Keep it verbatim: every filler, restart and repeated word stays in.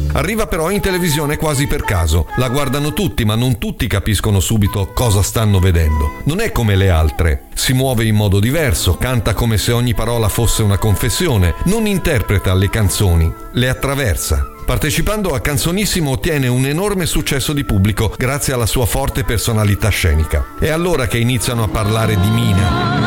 Arriva però in televisione quasi per caso. La guardano tutti, ma non tutti capiscono subito cosa stanno vedendo. Non è come le altre. Si muove in modo diverso, canta come se ogni parola fosse una confessione, non interpreta le canzoni, le attraversa. Partecipando a Canzonissimo ottiene un enorme successo di pubblico grazie alla sua forte personalità scenica. È allora che iniziano a parlare di Mina.